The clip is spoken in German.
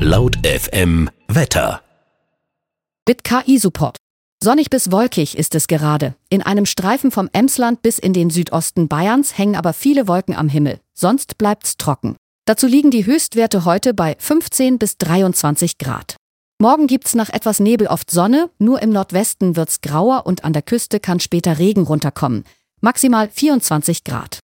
Laut FM Wetter. Mit KI-Support. Sonnig bis wolkig ist es gerade. In einem Streifen vom Emsland bis in den Südosten Bayerns hängen aber viele Wolken am Himmel. Sonst bleibt's trocken. Dazu liegen die Höchstwerte heute bei 15 bis 23 Grad. Morgen gibt's nach etwas Nebel oft Sonne, nur im Nordwesten wird's grauer und an der Küste kann später Regen runterkommen. Maximal 24 Grad.